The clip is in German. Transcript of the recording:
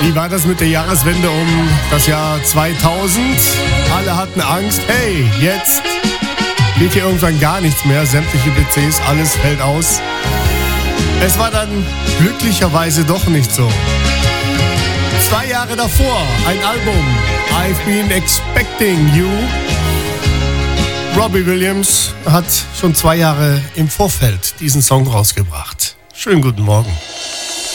Wie war das mit der Jahreswende um das Jahr 2000? Alle hatten Angst. Hey, jetzt geht hier irgendwann gar nichts mehr. Sämtliche PCs, alles fällt aus. Es war dann glücklicherweise doch nicht so. 2 Jahre davor, ein Album. I've Been Expecting You. Robbie Williams hat schon 2 Jahre im Vorfeld diesen Song rausgebracht. Schönen guten Morgen.